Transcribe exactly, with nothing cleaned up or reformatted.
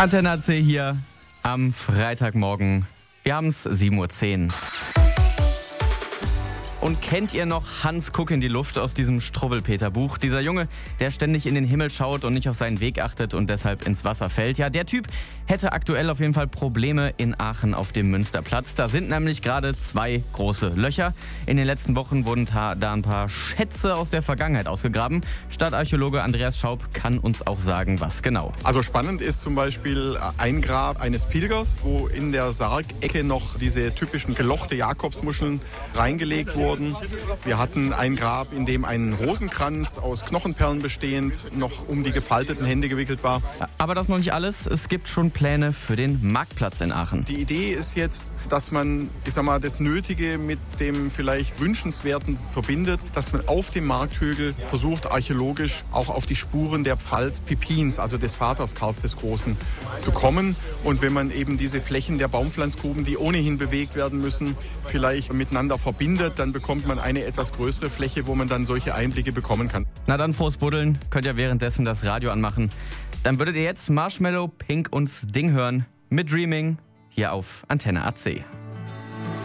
Antenne A C hier am Freitagmorgen. Wir haben es sieben Uhr zehn. Und kennt ihr noch Hans Guck in die Luft aus diesem Struwwelpeter-Buch? Dieser Junge, der ständig in den Himmel schaut und nicht auf seinen Weg achtet und deshalb ins Wasser fällt. Ja, der Typ hätte aktuell auf jeden Fall Probleme in Aachen auf dem Münsterplatz. Da sind nämlich gerade zwei große Löcher. In den letzten Wochen wurden da ein paar Schätze aus der Vergangenheit ausgegraben. Stadtarchäologe Andreas Schaub kann uns auch sagen, was genau. Also spannend ist zum Beispiel ein Grab eines Pilgers, wo in der Sargecke noch diese typischen gelochte Jakobsmuscheln reingelegt wurden. Wir hatten ein Grab, in dem ein Rosenkranz aus Knochenperlen bestehend noch um die gefalteten Hände gewickelt war. Aber das noch nicht alles. Es gibt schon Pläne für den Marktplatz in Aachen. Die Idee ist jetzt, dass man, ich sag mal, das Nötige mit dem vielleicht Wünschenswerten verbindet, dass man auf dem Markthügel versucht, archäologisch auch auf die Spuren der Pfalz Pippins, also des Vaters Karls des Großen, zu kommen. Und wenn man eben diese Flächen der Baumpflanzgruben, die ohnehin bewegt werden müssen, vielleicht miteinander verbindet, dann bekommt man eine etwas größere Fläche, wo man dann solche Einblicke bekommen kann. Na dann, frohes Buddeln. Könnt ihr währenddessen das Radio anmachen. Dann würdet ihr jetzt Marshmallow, Pink und Sting hören mit Dreaming hier auf Antenne A C.